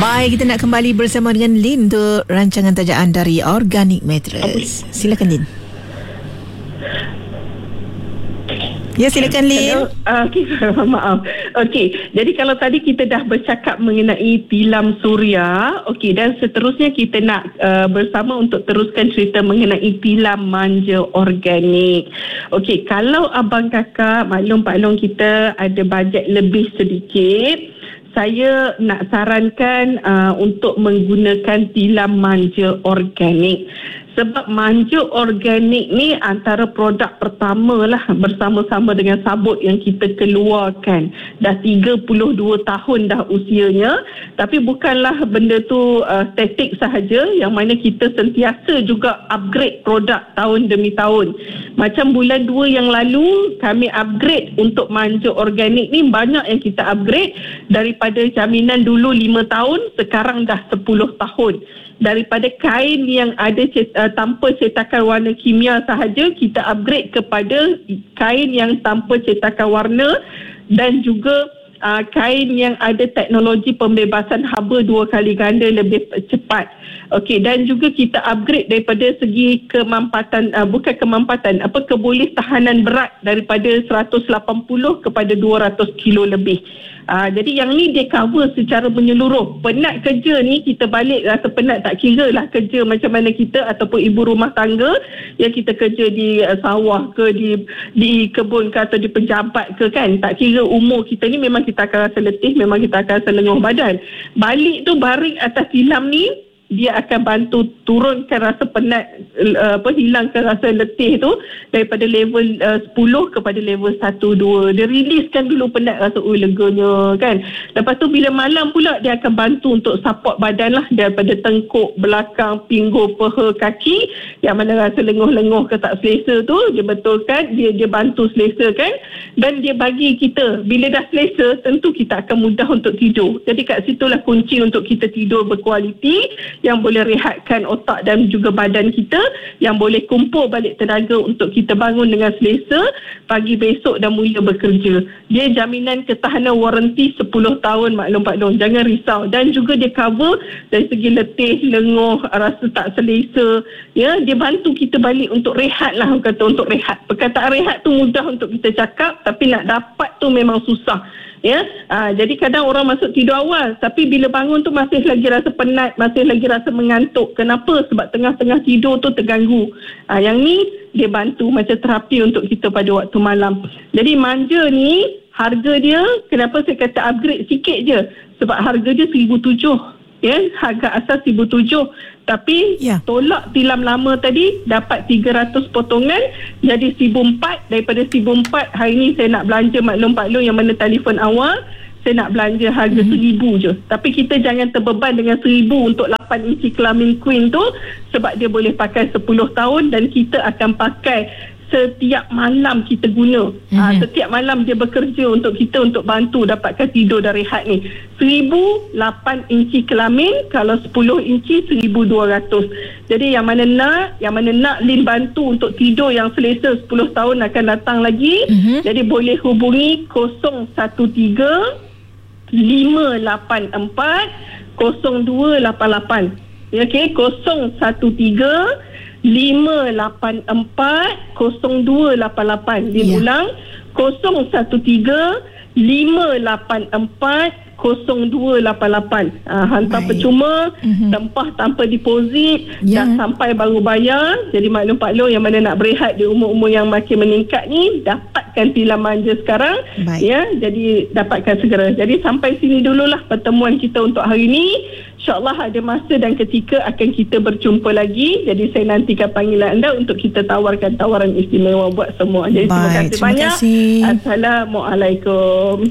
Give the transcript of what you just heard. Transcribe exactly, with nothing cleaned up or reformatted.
Baik, kita nak kembali bersama dengan Lin untuk rancangan tajaan dari Organic Mattress. Silakan Lin. Ya, silakan Lin. Uh, okay, maaf. Okey, jadi kalau tadi kita dah bercakap mengenai tilam suria, okey, dan seterusnya kita nak uh, bersama untuk teruskan cerita mengenai tilam manja organik. Okey, kalau abang kakak, maklum Pak Long, kita ada bajet lebih sedikit, saya nak sarankan uh, untuk menggunakan tilam manja organik. Sebab manja organik ni antara produk pertama lah bersama-sama dengan sabut yang kita keluarkan. Dah tiga puluh dua tahun dah usianya. Tapi bukanlah benda tu uh, statik sahaja, yang mana kita sentiasa juga upgrade produk tahun demi tahun. Macam bulan dua yang lalu kami upgrade untuk manja organik ni, banyak yang kita upgrade. Daripada jaminan dulu lima tahun, sekarang dah sepuluh tahun. Daripada kain yang ada cet, uh, tanpa cetakan warna kimia sahaja, kita upgrade kepada kain yang tanpa cetakan warna, dan juga uh, kain yang ada teknologi pembebasan haba dua kali ganda lebih cepat. Okey, dan juga kita upgrade daripada segi kemampatan, uh, bukan kemampatan, apa keboleh tahanan berat daripada seratus lapan puluh kepada dua ratus kilo lebih. Uh, jadi yang ni dia cover secara menyeluruh. Penat kerja ni, kita balik rasa penat, tak kira lah kerja macam mana kita, ataupun ibu rumah tangga yang kita kerja di uh, sawah ke, di di kebun ke, atau di pejabat ke, kan, tak kira umur kita ni, memang kita akan rasa letih, memang kita akan rasa lenguh badan. Balik tu baring atas tilam ni, dia akan bantu turunkan rasa penat, uh, apa, hilangkan rasa letih tu daripada level uh, sepuluh kepada level satu, dua. Dia riliskan dulu penat, rasa ui leganya, kan. Lepas tu bila malam pula, dia akan bantu untuk support badan lah, daripada tengkuk, belakang, pinggul, peha, kaki, yang mana rasa lenguh-lenguh ke tak selesa tu, dia betulkan, dia dia bantu selesa, kan. Dan dia bagi kita, bila dah selesa, tentu kita akan mudah untuk tidur. Jadi kat situlah kunci untuk kita tidur berkualiti, yang boleh rehatkan otak dan juga badan kita, yang boleh kumpul balik tenaga untuk kita bangun dengan selesa pagi besok dan mula bekerja. Dia jaminan ketahanan waranti sepuluh tahun, maklum Pak Long, jangan risau. Dan juga dia cover dari segi letih, lenguh, rasa tak selesa, ya, dia bantu kita balik untuk rehat lah, kata untuk rehat. Perkataan rehat tu mudah untuk kita cakap, tapi nak dapat tu memang susah. Ya, aa, jadi kadang orang masuk tidur awal, tapi bila bangun tu masih lagi rasa penat, masih lagi rasa mengantuk. Kenapa? Sebab tengah-tengah tidur tu terganggu. Aa, yang ni dia bantu macam terapi untuk kita pada waktu malam. Jadi manja ni, harga dia, kenapa saya kata upgrade sikit je? Sebab harga dia seribu tujuh. Ya, harga asas seribu tujuh. Tapi ya, tolak tilam lama tadi dapat tiga ratus potongan, jadi seribu empat. Daripada seribu empat, hari ni saya nak belanja, maklum Pak Long, yang mana telefon awal, saya nak belanja harga mm-hmm. seribu je. Tapi kita jangan terbeban dengan seribu untuk lapan inci kelamin queen tu, sebab dia boleh pakai sepuluh tahun, dan kita akan pakai setiap malam kita guna. Mm-hmm. Ha, setiap malam dia bekerja untuk kita, untuk bantu dapatkan tidur dan rehat ni. Seribu lapan inci kelamin, kalau sepuluh inci seribu dua ratus. Jadi yang mana nak, yang mana nak Lin bantu untuk tidur yang selesa sepuluh tahun akan datang lagi. Mm-hmm. Jadi boleh hubungi kosong satu tiga lima lapan empat kosong dua lapan lapan. Okey, kosong satu tiga lima lapan empat kosong dua lapan lapan. Dia yeah. ulang, kosong satu tiga lima lapan empat kosong dua lapan lapan. Ha, hantar Baik. percuma, mm-hmm. tempah tanpa deposit, yeah. dah sampai baru bayar. Jadi maklum Pak Long, yang mana nak berehat di umur-umur yang makin meningkat ni, dapatkan tilam manja sekarang. Baik. Ya, jadi dapatkan segera. Jadi sampai sini dululah pertemuan kita untuk hari ini. InsyaAllah ada masa dan ketika akan kita berjumpa lagi. Jadi saya nantikan panggilan anda untuk kita tawarkan tawaran istimewa buat semua. Jadi Baik, terima kasih terima banyak. Kasih. Assalamualaikum.